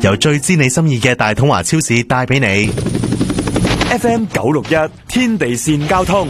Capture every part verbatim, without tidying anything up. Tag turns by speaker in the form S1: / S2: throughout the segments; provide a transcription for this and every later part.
S1: 由最知你心意嘅大統華超市帶俾你。
S2: F M 九六一天地線交通。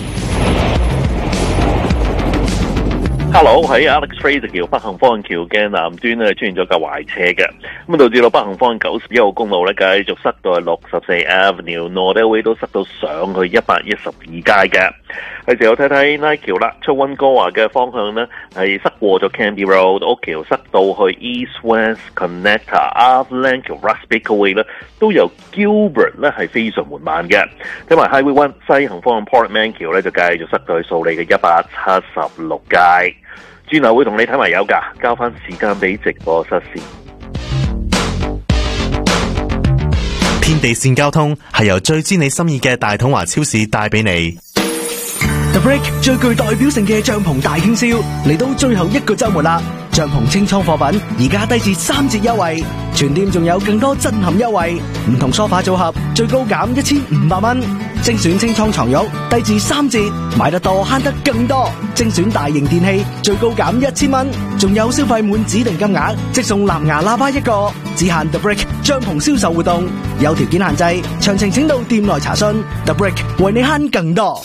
S3: Hello， 喺 Alex Fraser 橋北行方向橋嘅南端咧出現咗架壞車嘅，咁導致到北行方向九十一號公路咧繼續塞到係六十四 Avenue，Northway 都塞到上去一百一十二街嘅。係時候睇睇 Knight 橋啦，出溫哥華嘅方向呢係塞過咗 Canby Road， 屋橋塞到去 East West Connector，Overland 橋 Russell Way 咧都由 Gilbert 咧係非常緩慢嘅。睇埋 Highway One 西行方向 Portman 橋咧就繼續塞到去掃利嘅一百七十六街。轉頭會同你睇埋有㗎，交翻時間俾直播室先。
S1: 天地線交通係由最知你心意嘅大統華超市帶俾你。
S4: The Break 最具代表性嘅帳篷大傾銷嚟到最後一個週末啦！帳篷清倉貨品而家低至三折優惠，全店仲有更多震撼優惠，唔同梳化組合最高減一千五百蚊，精選清倉床褥低至三折，買得多慳得更多，精選大型電器最高減一千蚊，仲有消費滿指定金額即送藍牙喇叭一個，只限 The Break 帳篷銷售活動，有條件限制，詳情請到店內查詢。The Break 為你慳更多。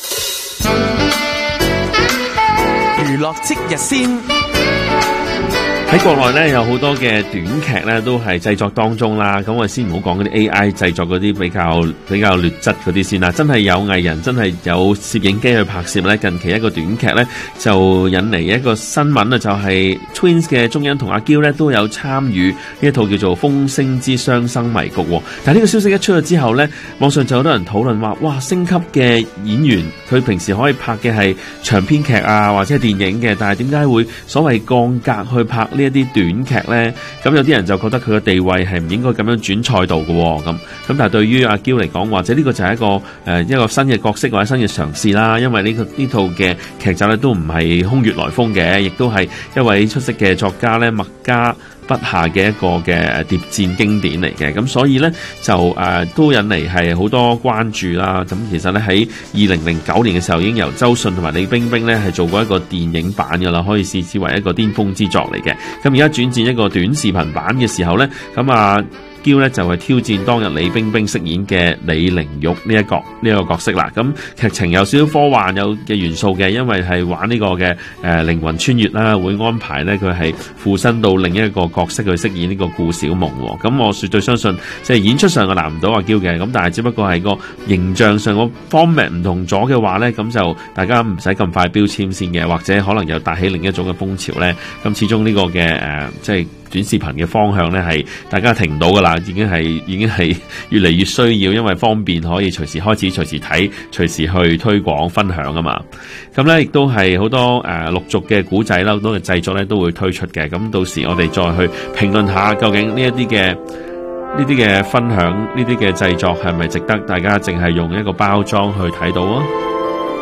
S5: 娛樂即日先。喺國內咧有好多嘅短劇咧都係製作當中啦，咁我先唔好講嗰啲 A I 製作嗰啲比較比較劣質嗰啲先啦，真係有藝人真係有攝影機去拍攝咧。近期一個短劇咧就引嚟一個新聞啊，就係 Twins 嘅鍾欣同阿嬌咧都有參與呢一套叫做《風聲之雙生迷局》。但係呢個消息一出咗之後咧，網上就好多人討論話，哇，星級嘅演員佢平時可以拍嘅係長篇劇啊或者係電影嘅，但係點解會所謂降格去拍呢一啲短劇呢？咁有啲人就覺得佢嘅地位係唔應該咁樣轉賽道嘅，咁咁但係對於阿嬌嚟講，或者呢個就係一個誒、呃、一個新嘅角色或者新嘅嘗試啦。因為呢、這個呢套嘅劇集咧都唔係空穴來風嘅，亦都係一位出色嘅作家咧麥家筆下嘅一個嘅諜戰經典嚟嘅，咁所以呢，就誒、呃、都引嚟係好多關注啦。咁其實呢，喺二零零九年嘅時候已經由周迅同埋李冰冰呢係做過一個電影版噶啦，可以視之為一個巔峰之作嚟嘅。咁而家轉戰一個短視頻版嘅時候呢，咁啊嬌咧就係挑戰當日李冰冰飾演嘅李玲玉呢一個呢一個角色啦。咁劇情有少少科幻有嘅元素嘅，因為係玩呢個嘅誒靈魂穿越啦，會安排咧佢係附身到另一個角色去飾演呢個顧小夢。咁我絕對相信，即係演出上係難唔到阿嬌嘅，咁但係只不過係個形象上個方面唔同咗嘅話咧，咁就大家唔使咁快標籤先嘅，或者可能又帶起另一種嘅風潮咧。咁始終呢個嘅誒、呃、即係。短視頻嘅方向咧係大家停唔到噶啦，已經係已經係越嚟越需要，因為方便可以隨時開始、隨時睇、隨時去推廣分享啊嘛。咁咧亦都係好多誒、呃、陸續嘅古仔啦，好多嘅製作咧都會推出嘅。咁到時我哋再去評論下究竟呢一啲嘅呢啲嘅分享、呢啲嘅製作係咪值得大家淨係用一個包裝去睇到啊？